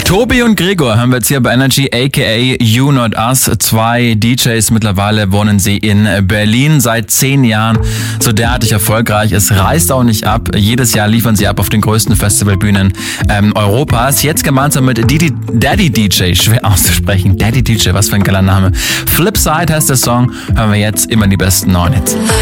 Tobi und Gregor haben wir jetzt hier bei Energy, aka You Not Us. 2 DJs, mittlerweile wohnen sie in Berlin, seit 10 Jahren so derartig erfolgreich. Es reißt auch nicht ab. Jedes Jahr liefern sie ab auf den größten Festivalbühnen Europas. Jetzt gemeinsam mit Daddy DJ, schwer auszusprechen. Daddy DJ, was für ein geiler Name. Flipside heißt der Song. Hören wir jetzt immer die besten neuen Hits.